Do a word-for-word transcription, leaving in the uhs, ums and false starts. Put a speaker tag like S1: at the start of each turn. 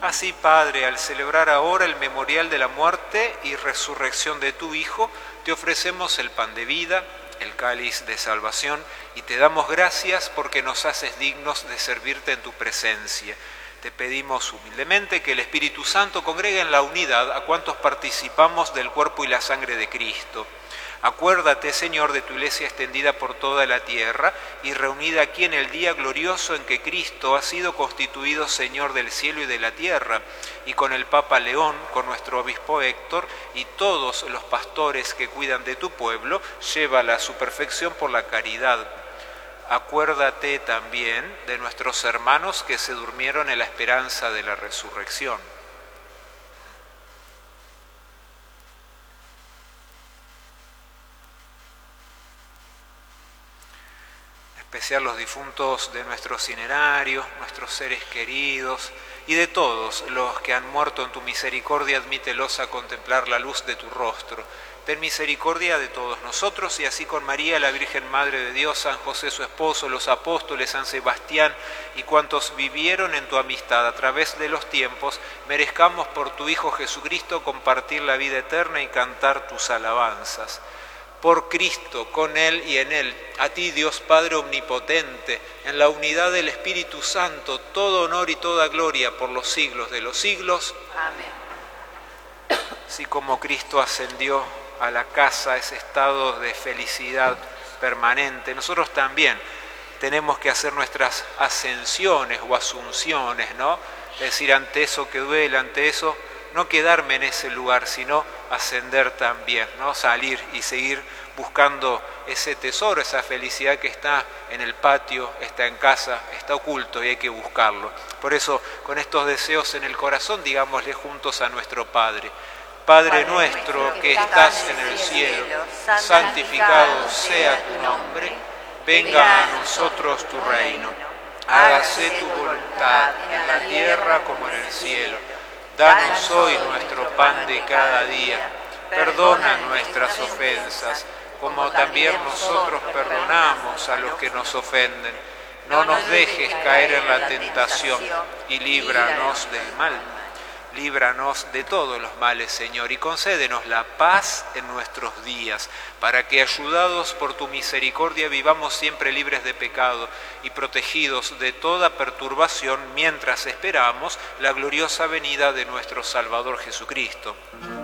S1: Así, Padre, al celebrar ahora el memorial de la muerte y resurrección de tu Hijo, te ofrecemos el pan de vida, el cáliz de salvación, y te damos gracias porque nos haces dignos de servirte en tu presencia. Te pedimos humildemente que el Espíritu Santo congregue en la unidad a cuantos participamos del cuerpo y la sangre de Cristo. Acuérdate, Señor, de tu Iglesia extendida por toda la tierra y reunida aquí en el día glorioso en que Cristo ha sido constituido Señor del cielo y de la tierra, y con el Papa León, con nuestro obispo Héctor y todos los pastores que cuidan de tu pueblo, llévala a su perfección por la caridad. Acuérdate también de nuestros hermanos que se durmieron en la esperanza de la resurrección. Especial los difuntos de nuestros cinerarios, nuestros seres queridos y de todos los que han muerto en tu misericordia, admítelos a contemplar la luz de tu rostro. Ten misericordia de todos nosotros y así con María, la Virgen Madre de Dios, San José su esposo, los apóstoles, San Sebastián y cuantos vivieron en tu amistad a través de los tiempos, merezcamos por tu Hijo Jesucristo compartir la vida eterna y cantar tus alabanzas. Por Cristo, con Él y en Él, a ti Dios Padre Omnipotente, en la unidad del Espíritu Santo, todo honor y toda gloria por los siglos de los siglos.
S2: Amén.
S1: Así como Cristo ascendió a la casa, ese estado de felicidad permanente, nosotros también tenemos que hacer nuestras ascensiones o asunciones, ¿no? Es decir, ante eso que duele, ante eso, no quedarme en ese lugar, sino ascender también, ¿no? Salir y seguir buscando ese tesoro, esa felicidad que está en el patio, está en casa, está oculto y hay que buscarlo. Por eso, con estos deseos en el corazón, digámosle juntos a nuestro Padre: Padre, Padre nuestro que estás en el cielo, santificado sea tu nombre, venga a nosotros tu reino, hágase tu voluntad en la tierra como en el cielo. Danos hoy nuestro pan de cada día, perdona nuestras ofensas, como también nosotros perdonamos a los que nos ofenden. No nos dejes caer en la tentación y líbranos del mal. Líbranos de todos los males, Señor, y concédenos la paz en nuestros días, para que, ayudados por tu misericordia, vivamos siempre libres de pecado y protegidos de toda perturbación, mientras esperamos la gloriosa venida de nuestro Salvador Jesucristo.